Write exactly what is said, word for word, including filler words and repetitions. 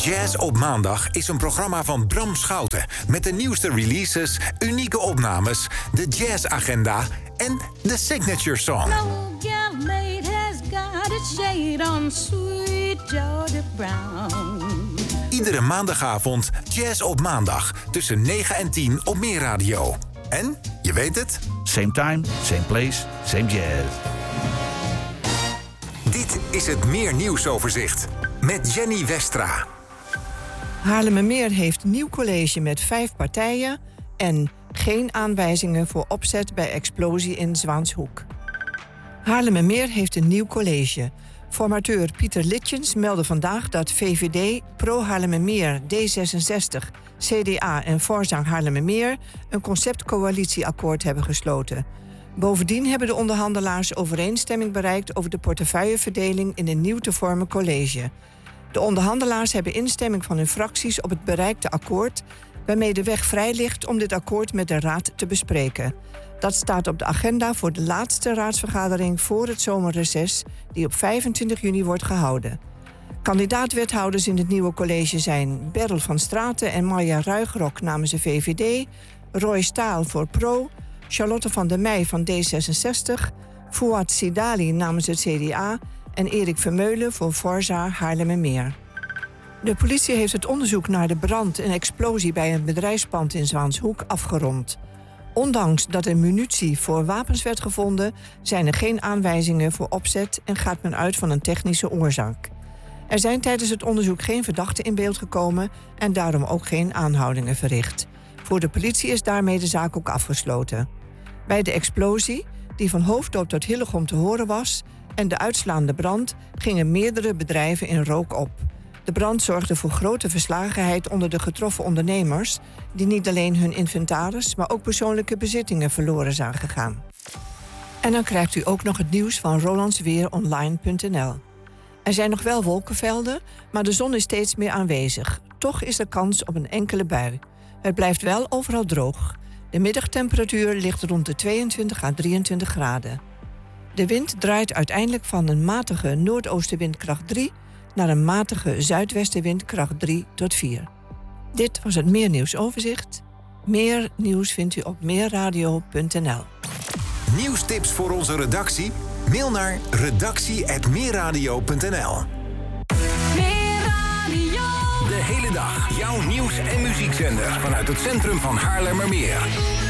Jazz op maandag is een programma van Bram Schouten met de nieuwste releases, unieke opnames, de jazzagenda en de signature song. No galmate has got its shade on sweet Georgia Brown. Iedere maandagavond Jazz op maandag tussen negen en tien op Meer Radio. En, je weet het, same time, same place, same jazz. Dit is het Meer Nieuwsoverzicht met Jenny Westra. Haarlemmermeer heeft nieuw college met vijf partijen en geen aanwijzingen voor opzet bij explosie in Zwaanshoek. Haarlemmermeer heeft een nieuw college. Formateur Pieter Litjens meldde vandaag dat V V D, Pro Haarlemmermeer, D zesenzestig, C D A en Voorzang Haarlemmermeer een conceptcoalitieakkoord hebben gesloten. Bovendien hebben de onderhandelaars overeenstemming bereikt over de portefeuilleverdeling in een nieuw te vormen college. De onderhandelaars hebben instemming van hun fracties op het bereikte akkoord, waarmee de weg vrij ligt om dit akkoord met de Raad te bespreken. Dat staat op de agenda voor de laatste raadsvergadering voor het zomerreces, die op vijfentwintig juni wordt gehouden. Kandidaat-wethouders in het nieuwe college zijn Berl van Straten en Marja Ruigrok namens de V V D, Roy Staal voor Pro, Charlotte van der Meij van D zesenzestig, Fouad Sidali namens het C D A en Erik Vermeulen voor Forza Haarlemmermeer. De politie heeft het onderzoek naar de brand en explosie bij een bedrijfspand in Zwaanshoek afgerond. Ondanks dat er munitie voor wapens werd gevonden, zijn er geen aanwijzingen voor opzet en gaat men uit van een technische oorzaak. Er zijn tijdens het onderzoek geen verdachten in beeld gekomen en daarom ook geen aanhoudingen verricht. Voor de politie is daarmee de zaak ook afgesloten. Bij de explosie, die van Hoofddorp tot Hillegom te horen was, en de uitslaande brand gingen meerdere bedrijven in rook op. De brand zorgde voor grote verslagenheid onder de getroffen ondernemers, die niet alleen hun inventaris, maar ook persoonlijke bezittingen verloren zagen gaan. En dan krijgt u ook nog het nieuws van rolandsweeronline punt n l. Er zijn nog wel wolkenvelden, maar de zon is steeds meer aanwezig. Toch is er kans op een enkele bui. Het blijft wel overal droog. De middagtemperatuur ligt rond de tweeëntwintig à drieëntwintig graden. De wind draait uiteindelijk van een matige noordoostenwind kracht drie naar een matige zuidwestenwind kracht drie tot vier. Dit was het Meer Nieuwsoverzicht. Meer nieuws vindt u op meerradio punt n l. Nieuwstips voor onze redactie? Mail naar redactie apenstaartje meerradio punt n l. De hele dag jouw nieuws- en muziekzender vanuit het centrum van Haarlemmermeer.